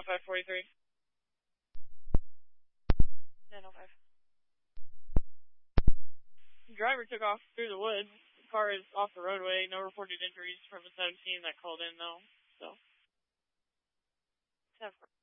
543. 1005. Driver took off through the woods. The car is off the roadway. No reported injuries from the 17 that called in, though. So, 10